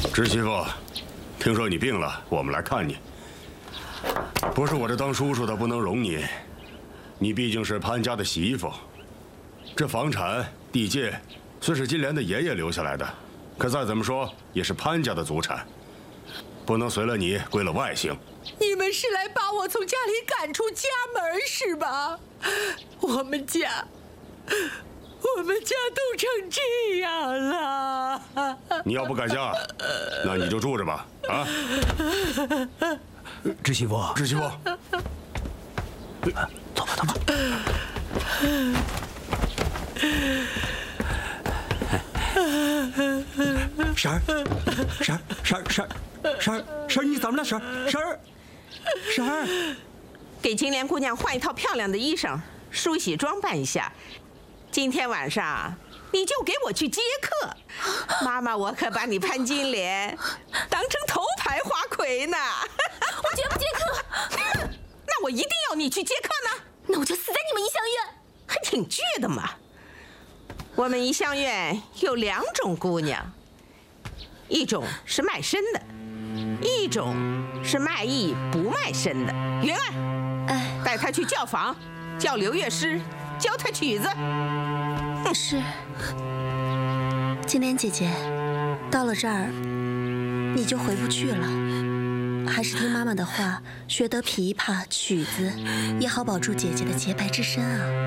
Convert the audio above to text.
侄媳妇，听说你病了，我们来看你。不是我这当叔叔的不能容你，你毕竟是潘家的媳妇。这房产地界虽是金莲的爷爷留下来的，可再怎么说也是潘家的祖产，不能随了你归了外姓。 你们是来把我从家里赶出家门是吧？我们家都成这样了。 你要不改嫁，那你就住着吧。啊， 侄媳妇， 侄媳妇， 走吧，走吧。婶儿，你怎么了？婶儿， 给金莲姑娘换一套漂亮的衣裳，梳洗装扮一下。今天晚上你就给我去接客，妈妈我可把你潘金莲当成头牌花魁呢。 我绝不接客。 那我一定要你去接客呢。 那我就死在你们怡香院。 还挺倔的嘛。我们怡香院有2种姑娘，一种是卖身的，一种是卖艺不卖身的。云儿，带她去教坊，叫刘乐师教她曲子。 是。金莲姐姐，到了这儿，你就回不去了，还是听妈妈的话，学得琵琶曲子，也好保住姐姐的洁白之身啊。